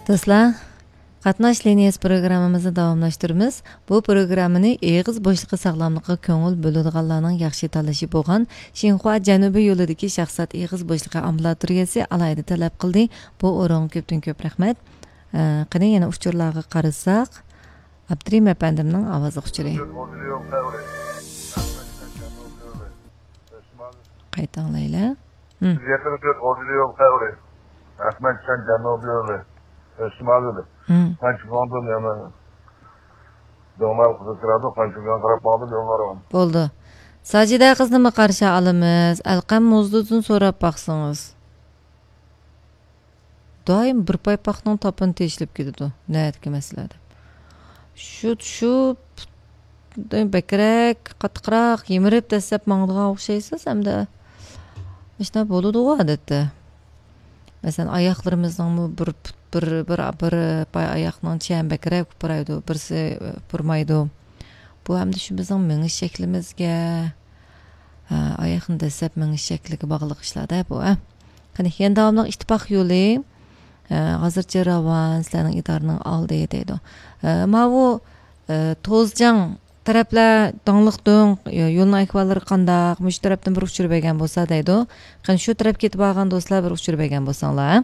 Dostlar, Qatnash liniyasi programmamizni davomlashtiramiz. Bu programmani eg'iz bo'shliqi sog'lomligiga ko'ngil bo'ladiganlarning yaxshi tanlashi bo'lgan Xinhua Janubiy yo'lidagi shaxsat eg'iz bo'shliqi ambulatoriyasi alayda talab qildi. Bu o'ringa ko'pdan ko'p rahmat. Qani yana uchurlarga qarasak, Abdurim apandimning ovozi uchuri. Qaytanglaylar. Ahmadcan Janubiy yo'li. Shimolida. Qanchaqondan yana domar qiziradi, qanchaqon qarab olib yo'llarim. Bo'ldi. Sajida qizni qarshi olamiz. Alqam Muzdudun so'rab baqsangiz. Doim bir paypoqning topini teshilib ketadi. Nayatga masalada. Shu bakrak, qattiqroq, yemirib tashlab mangdiga o'xshaysiz hamda ishna bo'ladi odatda. Mesela ayaklarımızdan bir pay ayaklarının çembekere kupuraydı, birisi purmaydı. Bu hem de şu bizim meniş şeklimizge, ayakın desep meniş şekliga bağlıq işlerde bu. Hani yeni davamlıq ittifaq yolu, hazırca ravan, sizlerin idarının aldı edeydi. Ma bu tozcan taraflar dağınlıq döng, yolun ayakvaları qandaq, müş tarafdan bir uçur begen bolsa deydi. Qani şu taraf ketib algan dostlar bir uçur begen bolsanlar.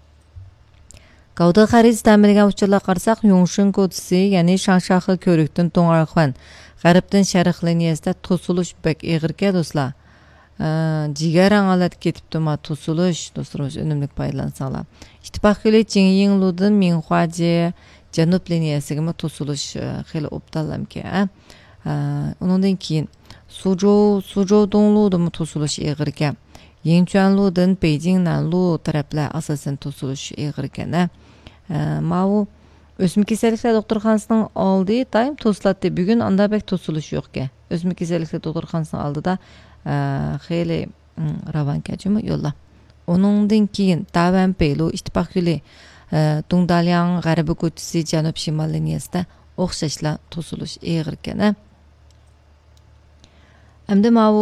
Qavda xariz ta'minlagan uçurlar qarasaq, Yongshun kodisi, ya'ni Shangshaxi ko'rikdan To'ng'arxon, g'arbdan sharq liniyasida to'silish bek eg'irga do'stlar. Jigaran olat ketibdi ma to'silish, do'stlar, unumli foydalansanglar. Ittifoq yo'li Jingyingludan Minhuaji Janub liniyasiga to'silish xeli obdallamki. Ondan keyin Suzhou Dongludan to'silish eg'irga. Yingchuanludan Beijing Nanlu taraflar asosan to'silish eg'irga. Mau o'smik kasalliklar doktorxonasining oldi time to'slatdi. Bugun anda bek to'silish yo'qga. O'smik kasalliklar doktorxonasining oldida xeli ravankajimi yo'lla. Ondan keyin Tavan Pelu ittifoq yo'li Dongdalyang g'arbiy ko'chisi janub shimol liniyasida o'xshashla to'silish eg'irga. Hamda mau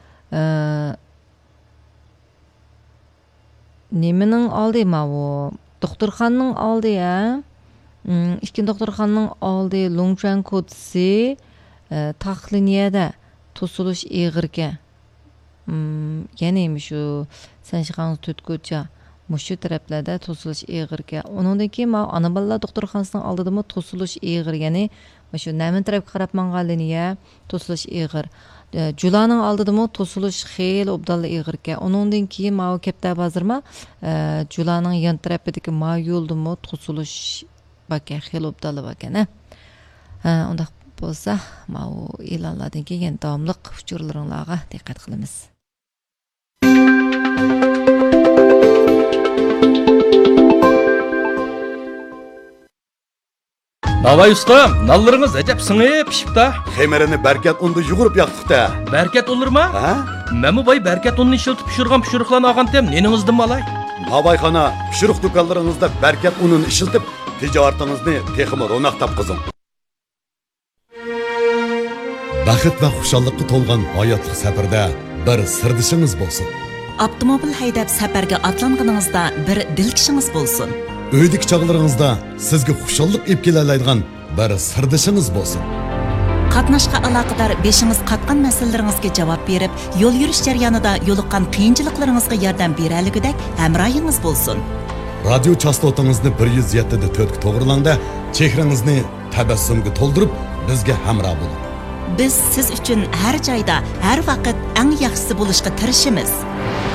nimening oldi mau doktorxonaning oldi ya. İkin doktorxonaning oldi Longchuan ko'chisi taxliniyada to'silish eg'irga. Ya'ni shu Sanshixan tutko'cha mushu taraflarda to'silish eg'irga. Undan keyin ma ana bolalar doktorxonasining oldida to'silish eg'ir, ya'ni shu namin tarafga qarab manganliniya to'silish eg'ir. Julanın aldıdımı to'silish xeyli obdalla eg'irga. Undan keyin ma kapta bazirma Julanın yan tarafidagi ma yo'ldimi to'silish baka xeyli obdalla bakana. Unda bo'lsa ma e'lonlardan keyin davomli uchurlaringlarga diqqat qilamiz. Davay ustam, nallarınız acep sınıp pişipta. Xeymerini berket undu yugurup yaktık da. Berket olur mu? Ha? Memu bay berket ununu işiltip pişirgan pişiriklarını ağan tem, neningizdi malay? Babayxana, pişirik dukanlarınızda berket ununu işiltip, ticaretinizni teximi ronak tapqızın. Baxit ve xuşallıqı tolgan hayatlık səfirde bir sirdişiniz bolsun. Avtomobil haydab safarga atlanganingizda bir dilkishiniz bo'lsin. Öydeki çağlarınızda sizge xuşallık ip kelalaydigan bir sirdişiniz bolsun. Qatnashqa aloqador beshingiz qatgan masalalaringizga javob berib, yo'l yurish jarayonida yo'liqqan qiyinchiliklaringizga yordam beraligidek hamrohingiz bo'lsin. Radio chastotangizni 107.4 ga to'g'rilangda chehrangizni tabassumga to'ldirib bizga hamroh bo'ling. Biz siz uchun har joyda, har vaqt eng yaxshisi bo'lishga tirishamiz.